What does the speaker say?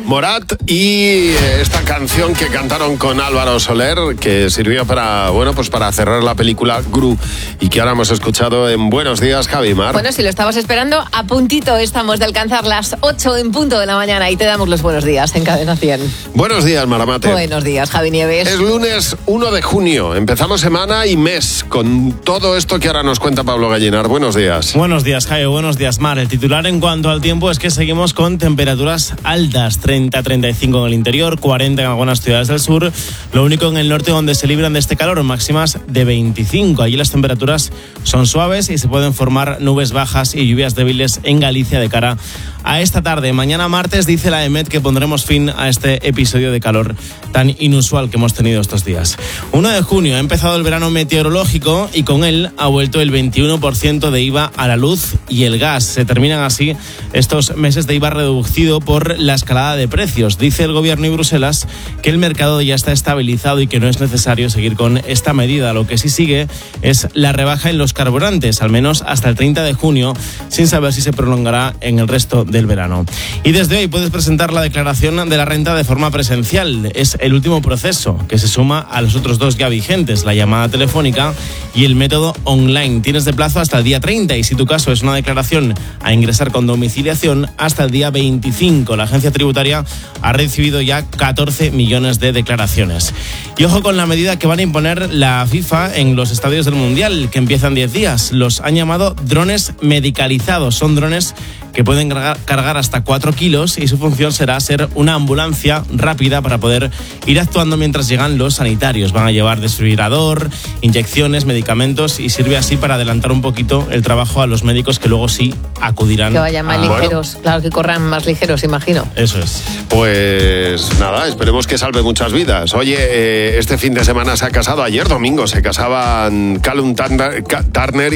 Morat y esta canción que cantaron con Álvaro Soler, que sirvió para cerrar la película Gru y que ahora hemos escuchado en Buenos Días, Javi Mar. Bueno, si lo estabas esperando, a puntito estamos de alcanzar las 8 en punto de la mañana y te damos los buenos días en Cadena 100. Buenos días, Maramate. Buenos días, Javi Nieves. Es lunes 1 de junio, empezamos semana y mes con todo esto que ahora nos cuenta Pablo Gallinar. Buenos días. Buenos días, Javi. Buenos días, Mar. El titular en cuanto al tiempo es que seguimos con temperaturas altas, 30-35 en el interior, 40 en algunas ciudades del sur. Lo único en el norte donde se libran de este calor, máximas de 25. Allí las temperaturas son suaves y se pueden formar nubes bajas y lluvias débiles en Galicia de cara a esta tarde. Mañana martes dice la EMET que pondremos fin a este episodio de calor tan inusual que hemos tenido estos días. 1 de junio ha empezado el verano meteorológico y con él ha vuelto el 21% de IVA a la luz y el gas. Se terminan así estos meses de IVA reducido por la escalada de precios. Dice el gobierno y Bruselas que el mercado ya está estabilizado y que no es necesario seguir con esta medida. Lo que sí sigue es la rebaja en los carburantes, al menos hasta el 30 de junio, sin saber si se prolongará en el resto del verano. Y desde hoy puedes presentar la declaración de la renta de forma presencial. Es el último proceso que se suma a los otros dos ya vigentes, la llamada telefónica y el método online. Tienes de plazo hasta el día 30 y si tu caso es una declaración a ingresar con domiciliación, hasta el día 25. La agencia tributaria ha recibido ya 14 millones de declaraciones. Y ojo con la medida que van a imponer la FIFA en los estadios del Mundial, que empiezan 10 días. Los han llamado drones medicalizados. Son drones que pueden cargar hasta 4 kilos y su función será ser una ambulancia rápida para poder ir actuando mientras llegan los sanitarios. Van a llevar desfibrilador, inyecciones, medicamentos y sirve así para adelantar un poquito el trabajo a los médicos que luego sí acudirán. Que vayan más ligeros, claro, que corran más ligeros, imagino. Eso es. Pues nada, esperemos que salve muchas vidas. Oye, este fin de semana se ha casado, ayer domingo se casaban Callum Turner